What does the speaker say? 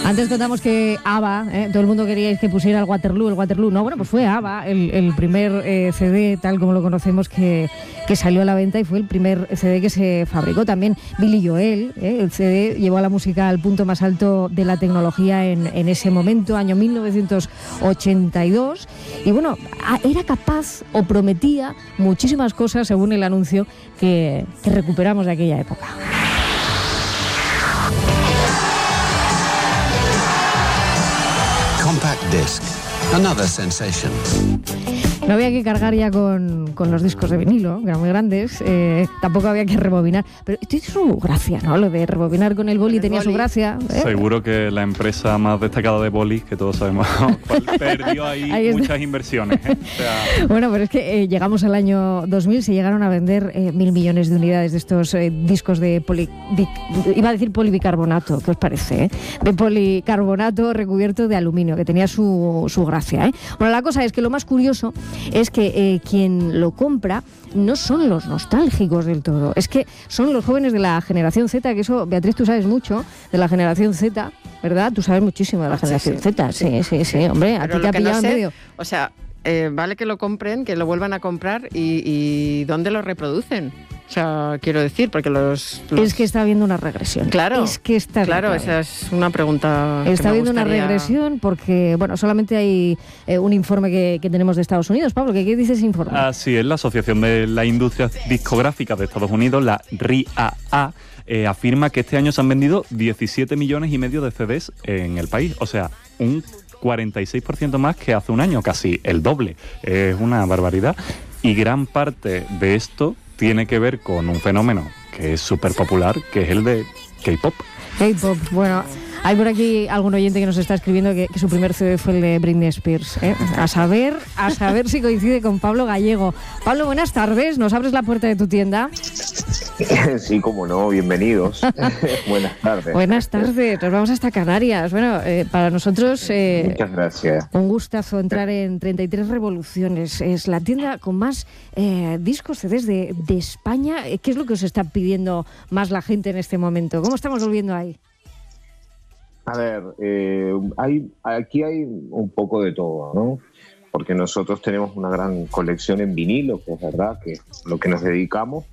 Antes contamos que ABBA, todo el mundo quería que pusiera el Waterloo. No, bueno, pues fue ABBA el primer CD, tal como lo conocemos, que salió a la venta y fue el primer CD que se fabricó. También Billy Joel, el CD llevó a la música al punto más alto de la tecnología en ese momento, año 1982. Y bueno, era capaz o prometía muchísimas cosas, según el anuncio que recuperamos de aquella época. Compact disc, another sensation. No había que cargar ya con los discos de vinilo, que eran muy grandes, tampoco había que rebobinar, pero tiene su gracia, ¿no? Lo de rebobinar con el boli tenía su gracia. Seguro que la empresa más destacada de bolis, que todos sabemos cuál, perdió ahí muchas inversiones. O sea... Bueno, pero es que llegamos al año 2000, se llegaron a vender 1.000 millones de unidades de estos discos de iba a decir polibicarbonato, ¿qué os parece? De policarbonato recubierto de aluminio, que tenía su gracia. Bueno, la cosa es que lo más curioso es que quien lo compra no son los nostálgicos del todo, es que son los jóvenes de la generación Z, que eso, Beatriz, tú sabes mucho de la generación Z, ¿verdad? Tú sabes muchísimo de la generación Z, sí, hombre, a ti te ha pillado en medio. O sea, vale que lo compren, que lo vuelvan a comprar y ¿dónde lo reproducen? O sea, quiero decir, porque Es que está habiendo una regresión. Claro, es que está claro, esa es una pregunta. Está habiendo una regresión porque, bueno, solamente hay un informe que tenemos de Estados Unidos. Pablo, ¿qué dice ese informe? Así es, la Asociación de la Industria Discográfica de Estados Unidos, la RIAA, afirma que este año se han vendido 17 millones y medio de CDs en el país. O sea, un 46% más que hace un año, casi el doble. Es una barbaridad. Y gran parte de esto tiene que ver con un fenómeno que es súper popular, que es el de K-pop. K-pop, bueno, hay por aquí algún oyente que nos está escribiendo que su primer CD fue el de Britney Spears. A saber si coincide con Pablo Gallego. Pablo, buenas tardes, ¿nos abres la puerta de tu tienda? Sí, cómo no, bienvenidos. Buenas tardes. Buenas tardes, nos vamos hasta Canarias. Bueno, para nosotros... muchas gracias. Un gustazo entrar en 33 Revoluciones. Es la tienda con más discos, CDs de España. ¿Qué es lo que os está pidiendo más la gente en este momento? ¿Cómo estamos volviendo ahí? A ver, aquí hay un poco de todo, ¿no? Porque nosotros tenemos una gran colección en vinilo, que es verdad, que es lo que nos dedicamos,